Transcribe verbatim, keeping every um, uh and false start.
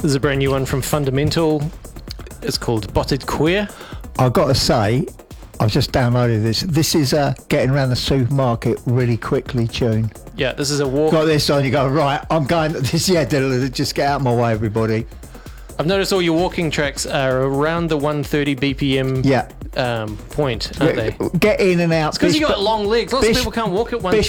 This is a brand new one from Fundamental. It's called Botted Queer. I've got to say, I've just downloaded this. This is a getting around the supermarket really quickly tune. Yeah, this is a walk. Got this on, you go, right, I'm going to this, yeah, just get out of my way, everybody. I've noticed all your walking tracks are around the one thirty B P M Yeah. um, point, aren't they? Get in and out. It's because you got long legs. Lots Bish, of people can't walk at one Bish